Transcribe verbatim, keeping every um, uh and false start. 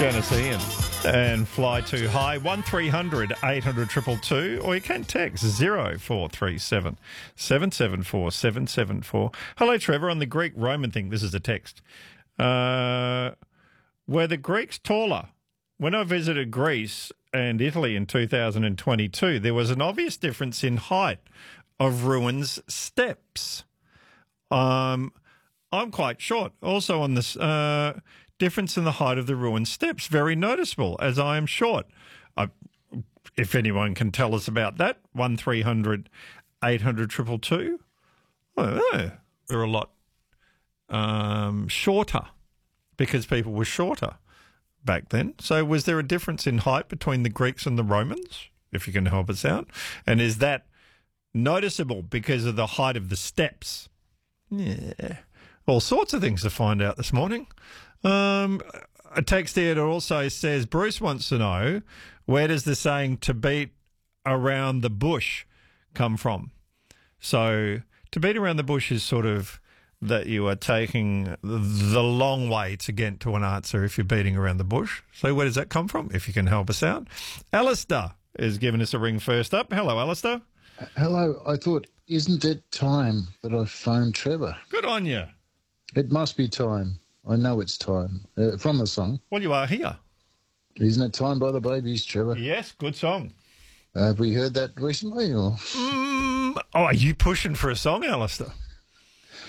Janice Ian and Fly Too High. one three hundred eight hundred two two two, or you can text zero four three seven seven seven four seven seven four. Hello, Trevor. On the Greek Roman thing, this is a text. Uh, were the Greeks taller? When I visited Greece and Italy in two thousand twenty-two, there was an obvious difference in height of ruins' steps. Um, I'm quite short. Also on this, uh, difference in the height of the ruined steps, very noticeable, as I am short. I, if anyone can tell us about that, one three hundred eight hundred two two two. Oh, they're a lot um, shorter because people were shorter back then. So was there a difference in height between the Greeks and the Romans, if you can help us out? And is that noticeable because of the height of the steps? Yeah. All sorts of things to find out this morning. Um, a text here that also says, Bruce wants to know, where does the saying to beat around the bush come from? So to beat around the bush is sort of that you are taking the long way to get to an answer if you're beating around the bush. So where does that come from, if you can help us out? Alistair is giving us a ring first up. Hello, Alistair. Hello. I thought, isn't it time that I phoned Trevor? Good on you. It must be time. I know it's time. Uh, from the song. Well, you are here. Isn't it time by the Babies, Trevor? Yes, good song. Uh, have we heard that recently? Or? Mm, oh, are you pushing for a song, Alistair?